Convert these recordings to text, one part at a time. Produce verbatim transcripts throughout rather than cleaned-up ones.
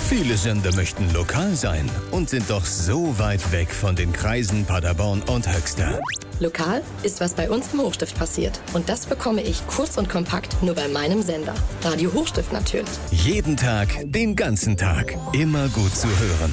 Viele Sender möchten lokal sein und sind doch so weit weg von den Kreisen Paderborn und Höxter. Lokal ist, was bei uns im Hochstift passiert. Und das bekomme ich kurz und kompakt nur bei meinem Sender. Radio Hochstift natürlich. Jeden Tag, den ganzen Tag. Immer gut zu hören.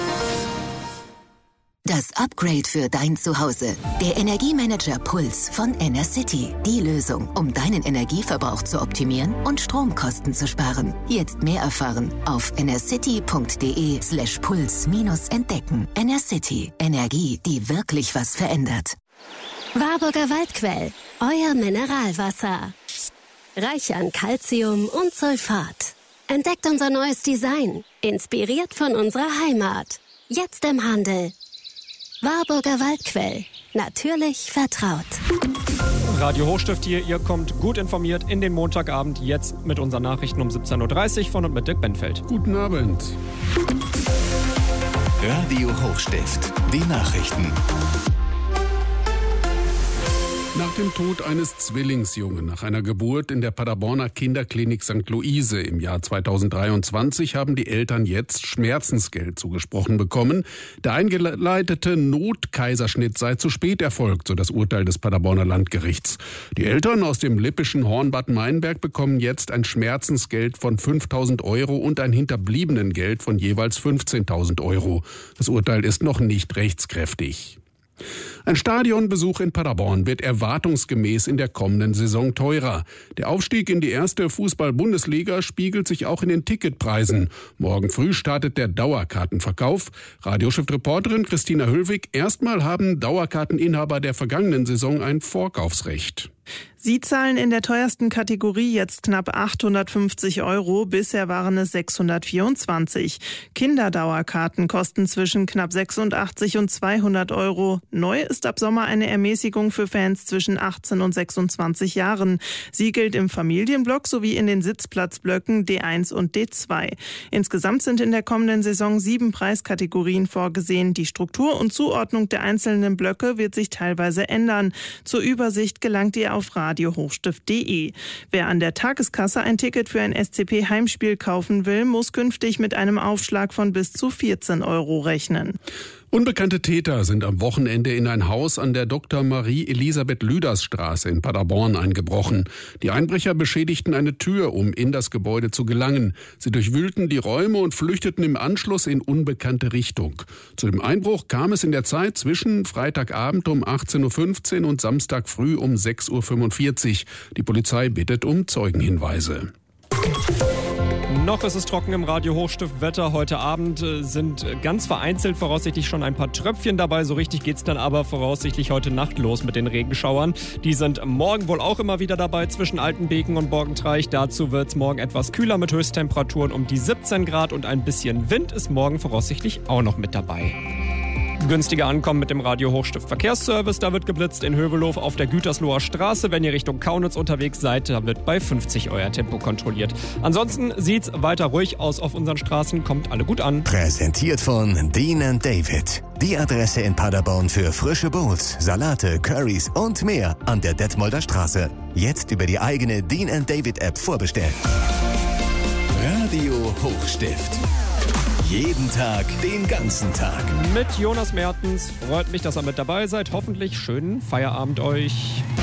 Das Upgrade für dein Zuhause. Der Energiemanager Puls von Enercity. Die Lösung, um deinen Energieverbrauch zu optimieren und Stromkosten zu sparen. Jetzt mehr erfahren auf enercity.de slash puls minus entdecken. Enercity. Energie, die wirklich was verändert. Warburger Waldquell. Euer Mineralwasser. Reich an Calcium und Sulfat. Entdeckt unser neues Design. Inspiriert von unserer Heimat. Jetzt im Handel. Warburger Waldquell. Natürlich vertraut. Radio Hochstift hier, ihr kommt gut informiert in den Montagabend, jetzt mit unseren Nachrichten um siebzehn Uhr dreißig von und mit Dirk Benfeld. Guten Abend. Radio Hochstift, die Nachrichten. Nach dem Tod eines Zwillingsjungen nach einer Geburt in der Paderborner Kinderklinik Sankt Luise im Jahr zweitausenddreiundzwanzig haben die Eltern jetzt Schmerzensgeld zugesprochen bekommen. Der eingeleitete Notkaiserschnitt sei zu spät erfolgt, so das Urteil des Paderborner Landgerichts. Die Eltern aus dem lippischen Hornbad Meinberg bekommen jetzt ein Schmerzensgeld von fünftausend Euro und ein Hinterbliebenengeld von jeweils fünfzehntausend Euro. Das Urteil ist noch nicht rechtskräftig. Ein Stadionbesuch in Paderborn wird erwartungsgemäß in der kommenden Saison teurer. Der Aufstieg in die erste Fußball-Bundesliga spiegelt sich auch in den Ticketpreisen. Morgen früh startet der Dauerkartenverkauf. Radiochef-Reporterin Christina Höllwig: Erstmal haben Dauerkarteninhaber der vergangenen Saison ein Vorkaufsrecht. Sie zahlen in der teuersten Kategorie jetzt knapp achthundertfünfzig Euro. Bisher waren es sechshundertvierundzwanzig. Kinderdauerkarten kosten zwischen knapp sechsundachtzig und zweihundert Euro. Neu ist ab Sommer eine Ermäßigung für Fans zwischen achtzehn und sechsundzwanzig Jahren. Sie gilt im Familienblock sowie in den Sitzplatzblöcken D eins und D zwei. Insgesamt sind in der kommenden Saison sieben Preiskategorien vorgesehen. Die Struktur und Zuordnung der einzelnen Blöcke wird sich teilweise ändern. Zur Übersicht gelangt ihr auf radio hochstift punkt de. Wer an der Tageskasse ein Ticket für ein S C P-Heimspiel kaufen will, muss künftig mit einem Aufschlag von bis zu vierzehn Euro rechnen. Unbekannte Täter sind am Wochenende in ein Haus an der Doktor Marie-Elisabeth-Lüders-Straße in Paderborn eingebrochen. Die Einbrecher beschädigten eine Tür, um in das Gebäude zu gelangen. Sie durchwühlten die Räume und flüchteten im Anschluss in unbekannte Richtung. Zu dem Einbruch kam es in der Zeit zwischen Freitagabend um achtzehn Uhr fünfzehn und Samstag früh um sechs Uhr fünfundvierzig. Die Polizei bittet um Zeugenhinweise. Noch ist es trocken im Radio Hochstift Wetter. Heute Abend sind ganz vereinzelt voraussichtlich schon ein paar Tröpfchen dabei. So richtig geht's dann aber voraussichtlich heute Nacht los mit den Regenschauern. Die sind morgen wohl auch immer wieder dabei zwischen Altenbeken und Borgentreich. Dazu wird's morgen etwas kühler mit Höchsttemperaturen um die siebzehn Grad und ein bisschen Wind ist morgen voraussichtlich auch noch mit dabei. Günstiger ankommen mit dem Radio Hochstift Verkehrsservice. Da wird geblitzt in Hövelhof auf der Gütersloher Straße. Wenn ihr Richtung Kaunitz unterwegs seid, da wird bei fünfzig euer Tempo kontrolliert. Ansonsten sieht's weiter ruhig aus auf unseren Straßen. Kommt alle gut an. Präsentiert von Dean and David. Die Adresse in Paderborn für frische Bowls, Salate, Currys und mehr an der Detmolder Straße. Jetzt über die eigene Dean and David App vorbestellen. Radio Hochstift. Jeden Tag, den ganzen Tag. Mit Jonas Mertens. Freut mich, dass ihr mit dabei seid. Hoffentlich schönen Feierabend euch.